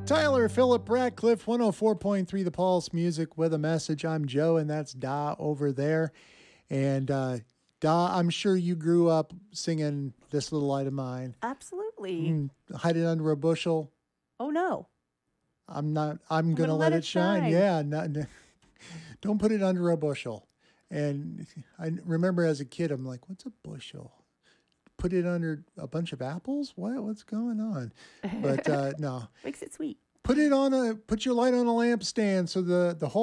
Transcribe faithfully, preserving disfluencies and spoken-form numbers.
Tyler Phillip Ratcliffe, one oh four point three The Pulse, music with a message. I'm Joe, and that's Da over there. And uh, Da, I'm sure you grew up singing This Little Light of Mine. Absolutely. Mm, hide it under a bushel. Oh, no. I'm not, I'm, I'm going to gonna let, let it it shine. shine. Yeah. Not, don't put it under a bushel. And I remember as a kid, I'm like, what's a bushel? Put it under a bunch of apples? What? What's going on? But uh, no. Makes it sweet. Put it on a, put your light on a lampstand so the, the whole